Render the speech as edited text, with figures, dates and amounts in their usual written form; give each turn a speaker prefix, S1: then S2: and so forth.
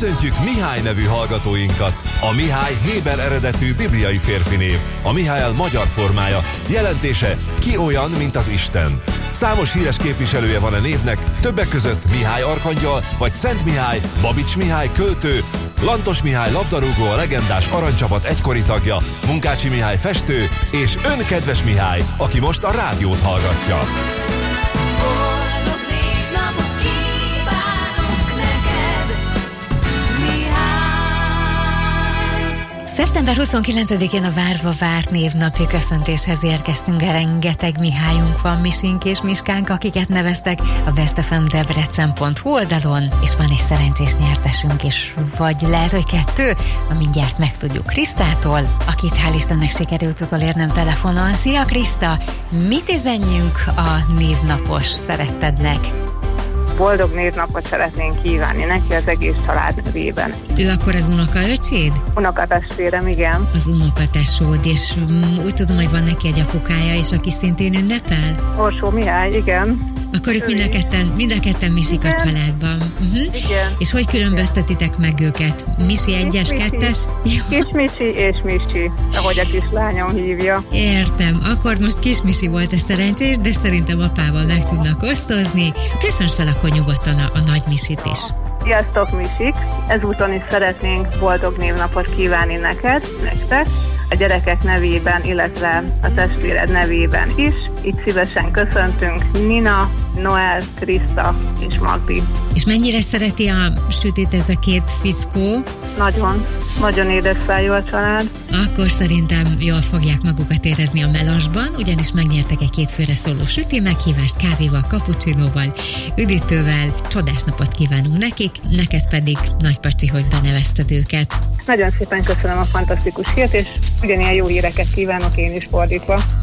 S1: Köszöntjük Mihály nevű hallgatóinkat! A Mihály héber eredetű bibliai férfinév, a Mihály magyar formája, jelentése ki olyan, mint az Isten. Számos híres képviselője van a névnek, többek között Mihály arkangyal, vagy Szent Mihály, Babics Mihály költő, Lantos Mihály labdarúgó, a legendás aranycsapat egykori tagja, Munkácsi Mihály festő, és ön kedves Mihály, aki most a rádiót hallgatja.
S2: Szeptember 29-én a várva várt névnapi köszöntéshez érkeztünk. Rengeteg Mihályunk van, Misink és Miskánk, akiket neveztek a bestfmdebrecen.hu oldalon, és van egy szerencsés nyertesünk is, vagy lehet, hogy kettő, mindjárt megtudjuk Krisztától, akit hál' Istennek sikerült utolérnem telefonon. Szia Kriszta! Mit üzenjünk a névnapos szerettednek?
S3: Boldog névnapot szeretnénk kívánni neki az egész család nevében.
S2: Ő akkor az unokaöcséd?
S3: Unokatestvérem, igen.
S2: Az unokatesód, és úgy tudom, hogy van neki egy apukája is, aki szintén ünnepel?
S3: Orsó Mihály, igen.
S2: Akkor ők mind a ketten Misik a családban.
S3: Igen.
S2: És hogy különböztetitek meg őket? Misi 1-es, 2-es?
S3: Kis Misi és Misi, ahogy a kislányom hívja.
S2: Értem, akkor most Kis Misi volt a szerencsés, de szerintem apával meg tudnak osztozni. Köszönöm fel akkor nyugodtan a nagy Misit is.
S3: Sziasztok Misik! Ezúton is szeretnénk boldog névnapot kívánni nektek, a gyerekek nevében, illetve a testvéred nevében is. Itt szívesen köszöntünk Nina, Noel, Kriszta és Magdi.
S2: És mennyire szereti a sütét ez a két fickó?
S3: Nagyon, nagyon édes szájú a család.
S2: Akkor szerintem jól fogják magukat érezni a melasban, ugyanis megnyertek egy 2 főre szóló süti meghívást kávéval, kapucsinóval, üdítővel. Csodás napot kívánunk nekik, neked pedig Nagy Pacsi, hogy benevezted őket.
S3: Nagyon szépen köszönöm a fantasztikus hírt, és ugyanilyen jó híreket kívánok én is fordítva.